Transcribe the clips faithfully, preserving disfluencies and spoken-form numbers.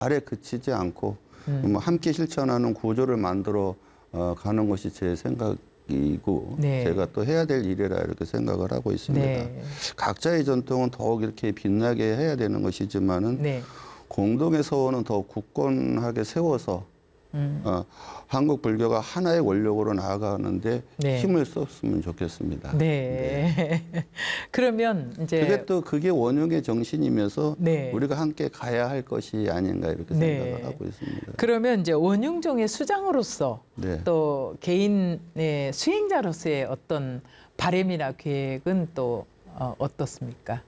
발에 그치지 않고 음. 뭐 함께 실천하는 구조를 만들어 어, 가는 것이 제 생각이고 네. 제가 또 해야 될 일이라 이렇게 생각을 하고 있습니다. 네. 각자의 전통은 더욱 이렇게 빛나게 해야 되는 것이지만은 네. 공동의 서원은 더 굳건하게 세워서 음. 어, 한국 불교가 하나의 원력으로 나아가는데 네. 힘을 썼으면 좋겠습니다. 네. 네. 그러면 이제 그게 또 그게 원흉의 정신이면서 네. 우리가 함께 가야 할 것이 아닌가 이렇게 네. 생각을 하고 있습니다. 그러면 이제 원흉종의 수장으로서 네. 또 개인의 수행자로서의 어떤 바람이나 계획은 또 어, 어떻습니까?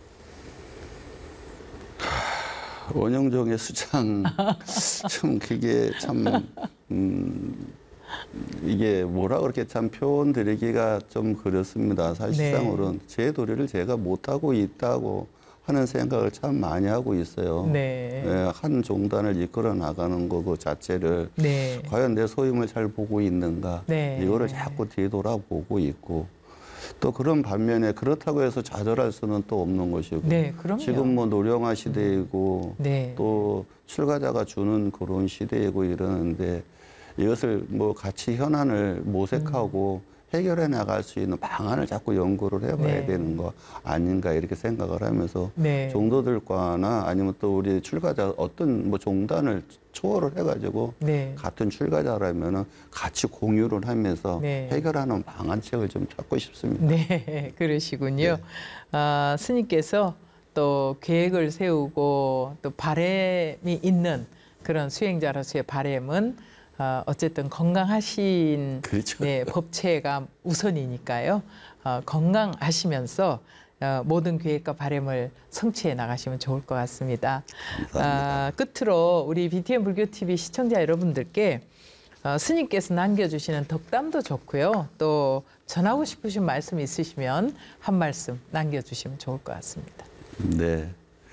원형종의 수장 참 그게 참 음, 이게 뭐라 그렇게 참 표현 드리기가 좀 그렇습니다. 사실상으로는 네. 제 도리를 제가 못하고 있다고 하는 생각을 참 많이 하고 있어요. 네. 네, 한 종단을 이끌어 나가는 거 그 자체를 네. 과연 내 소임을 잘 보고 있는가 네. 이거를 자꾸 뒤돌아보고 있고 또 그런 반면에 그렇다고 해서 좌절할 수는 또 없는 것이고 네, 그럼요. 지금 뭐 노령화 시대이고 네. 또 출가자가 주는 그런 시대이고 이러는데 이것을 뭐 같이 현안을 모색하고 음. 해결해 나갈 수 있는 방안을 자꾸 연구를 해봐야 네. 되는 거 아닌가 이렇게 생각을 하면서 네. 종도들과나 아니면 또 우리 출가자 어떤 뭐 종단을 초월을 해가지고 네. 같은 출가자라면은 같이 공유를 하면서 네. 해결하는 방안책을 좀 찾고 싶습니다. 네, 그러시군요. 네. 아, 스님께서 또 계획을 세우고 또 바람이 있는 그런 수행자로서의 바람은 어, 어쨌든 건강하신 그렇죠. 네, 법체가 우선이니까요. 어, 건강하시면서 어, 모든 계획과 바람을 성취해 나가시면 좋을 것 같습니다. 아, 끝으로 우리 비티엠 불교티비 시청자 여러분들께 어, 스님께서 남겨주시는 덕담도 좋고요. 또 전하고 싶으신 말씀 있으시면 한 말씀 남겨주시면 좋을 것 같습니다. 네.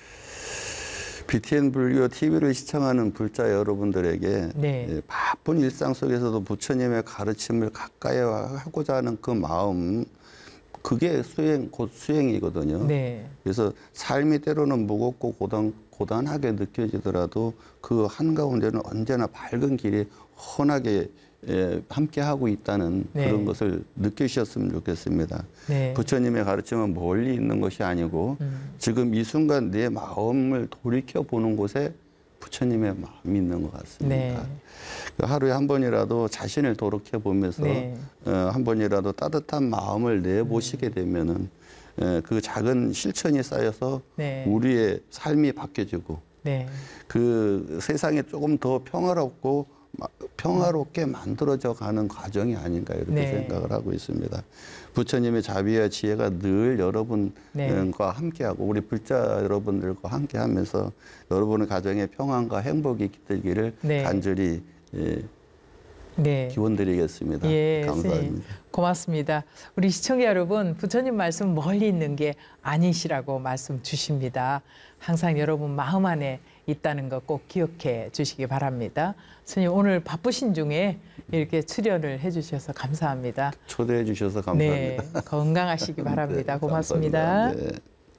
비티엔 불교 티비를 시청하는 불자 여러분들에게 네. 예, 바쁜 일상 속에서도 부처님의 가르침을 가까이 하고자 하는 그 마음, 그게 수행, 곧 수행이거든요. 네. 그래서 삶이 때로는 무겁고 고단, 고단하게 느껴지더라도 그 한가운데는 언제나 밝은 길이 훤하게 예, 함께하고 있다는 네. 그런 것을 느끼셨으면 좋겠습니다. 네. 부처님의 가르침은 멀리 있는 것이 아니고 음. 지금 이 순간 내 마음을 돌이켜보는 곳에 부처님의 마음이 있는 것 같습니다. 네. 하루에 한 번이라도 자신을 돌이켜보면서 네. 어, 한 번이라도 따뜻한 마음을 내보시게 되면은 에, 그 작은 실천이 쌓여서 네. 우리의 삶이 바뀌어지고 네. 그 세상에 조금 더 평화롭고 평화롭게 만들어져 가는 과정이 아닌가 이렇게 네. 생각을 하고 있습니다. 부처님의 자비와 지혜가 늘 여러분과 네. 함께하고 우리 불자 여러분들과 함께하면서 여러분의 가정에 평안과 행복이 깃들기를 네. 간절히 예, 네. 기원드리겠습니다. 예, 감사합니다. 스님, 고맙습니다. 우리 시청자 여러분, 부처님 말씀 멀리 있는 게 아니시라고 말씀 주십니다. 항상 여러분 마음 안에 있다는 거 꼭 기억해 주시기 바랍니다. 스님 오늘 바쁘신 중에 이렇게 출연을 해주셔서 감사합니다. 초대해 주셔서 감사합니다. 네, 건강하시기 바랍니다. 네, 고맙습니다. 네.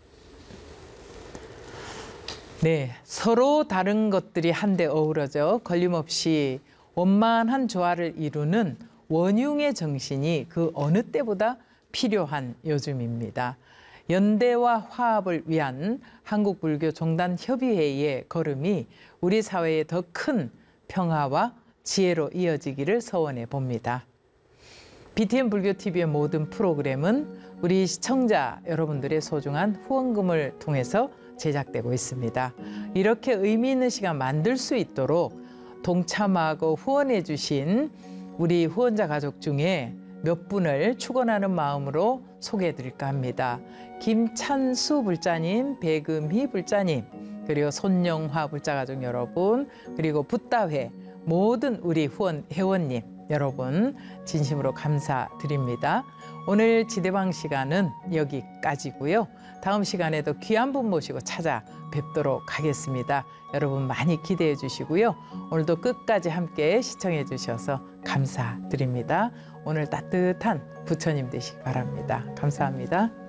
네, 서로 다른 것들이 한데 어우러져 걸림없이 원만한 조화를 이루는 원융의 정신이 그 어느 때보다 필요한 요즘입니다. 연대와 화합을 위한 한국불교종단협의회의 걸음이 우리 사회에 더 큰 평화와 지혜로 이어지기를 서원해 봅니다. 비티엠 불교티비의 모든 프로그램은 우리 시청자 여러분들의 소중한 후원금을 통해서 제작되고 있습니다. 이렇게 의미 있는 시간 만들 수 있도록 동참하고 후원해 주신 우리 후원자 가족 중에 몇 분을 축원하는 마음으로 소개해 드릴까 합니다. 김찬수 불자님, 배금희 불자님, 그리고 손영화 불자가족 여러분, 그리고 붓다회 모든 우리 후원 회원님 여러분 진심으로 감사드립니다. 오늘 지대방 시간은 여기까지고요. 다음 시간에도 귀한 분 모시고 찾아뵙도록 하겠습니다. 여러분 많이 기대해 주시고요. 오늘도 끝까지 함께 시청해 주셔서 감사드립니다. 오늘 따뜻한 부처님 되시기 바랍니다. 감사합니다.